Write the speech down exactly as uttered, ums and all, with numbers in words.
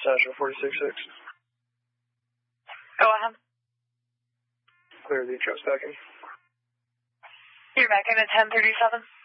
National forty-six six. Go ahead. Clear the trucks back in. You're back in at ten thirty-seven.